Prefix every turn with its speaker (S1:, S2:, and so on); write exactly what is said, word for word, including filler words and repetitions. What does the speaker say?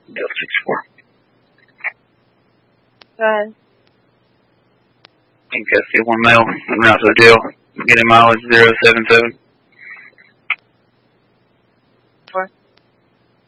S1: Delta sixty-four.
S2: Go ahead.
S1: Ink S C one male, en route to the deal. Getting mileage zero seven seven.
S2: Four.